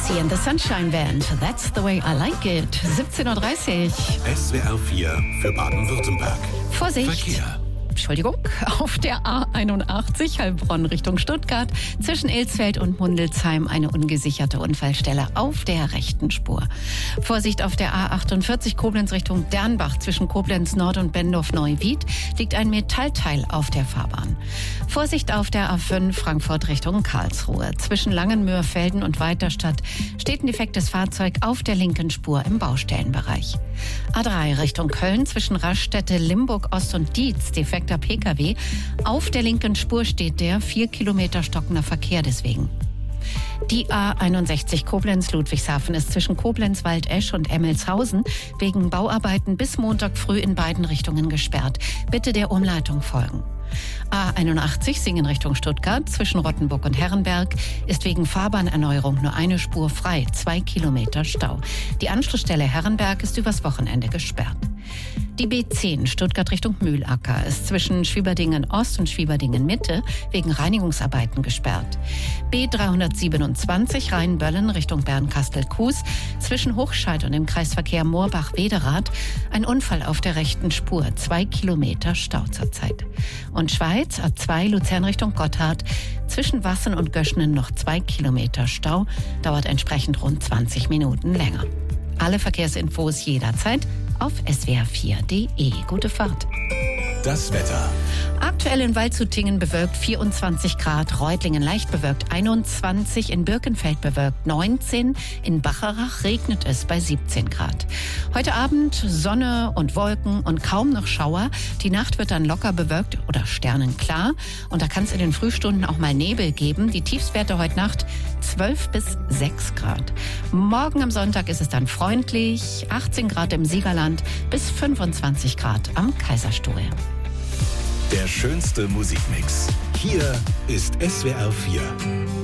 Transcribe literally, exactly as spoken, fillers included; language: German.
Lucy and the Sunshine Band. That's the way I like it. siebzehn Uhr dreißig. S W R vier für Baden-Württemberg. Vorsicht. Verkehr. Entschuldigung, auf der A einundachtzig Heilbronn Richtung Stuttgart zwischen Ilsfeld und Mundelsheim eine ungesicherte Unfallstelle auf der rechten Spur. Vorsicht auf der A achtundvierzig Koblenz Richtung Dernbach zwischen Koblenz Nord und Bendorf-Neuwied liegt ein Metallteil auf der Fahrbahn. Vorsicht auf der A fünf Frankfurt Richtung Karlsruhe. Zwischen Langenmöhrfelden und Weiterstadt steht ein defektes Fahrzeug auf der linken Spur im Baustellenbereich. A drei Richtung Köln zwischen Raststätte, Limburg Ost und Dietz defekt P K W. Auf der linken Spur steht der vier Kilometer stockender Verkehr deswegen. Die A einundsechzig Koblenz-Ludwigshafen ist zwischen Koblenz, Waldesch und Emmelshausen wegen Bauarbeiten bis Montag früh in beiden Richtungen gesperrt. Bitte der Umleitung folgen. A einundachtzig Singen Richtung Stuttgart zwischen Rottenburg und Herrenberg ist wegen Fahrbahnerneuerung nur eine Spur frei, zwei Kilometer Stau. Die Anschlussstelle Herrenberg ist übers Wochenende gesperrt. Die B zehn Stuttgart Richtung Mühlacker ist zwischen Schwieberdingen Ost und Schwieberdingen Mitte wegen Reinigungsarbeiten gesperrt. B dreihundertsiebenundzwanzig Rheinböllen Richtung Bernkastel-Kues zwischen Hochscheid und dem Kreisverkehr Moorbach-Wederath ein Unfall auf der rechten Spur, zwei Kilometer Stau zurzeit. Und Schweiz A zwei Luzern Richtung Gotthard zwischen Wassen und Göschnen noch zwei Kilometer Stau, dauert entsprechend rund zwanzig Minuten länger. Alle Verkehrsinfos jederzeit auf S W R vier Punkt de. Gute Fahrt. Das Wetter. Aktuell in Waldshutingen bewölkt vierundzwanzig Grad, Reutlingen leicht bewölkt einundzwanzig, in Birkenfeld bewölkt neunzehn, in Bacharach regnet es bei siebzehn Grad. Heute Abend Sonne und Wolken und kaum noch Schauer. Die Nacht wird dann locker bewölkt oder sternenklar und da kann es in den Frühstunden auch mal Nebel geben. Die Tiefstwerte heute Nacht zwölf bis sechs Grad. Morgen am Sonntag ist es dann freundlich, achtzehn Grad im Siegerland bis fünfundzwanzig Grad am Kaiserstuhl. Der schönste Musikmix. Hier ist S W R vier.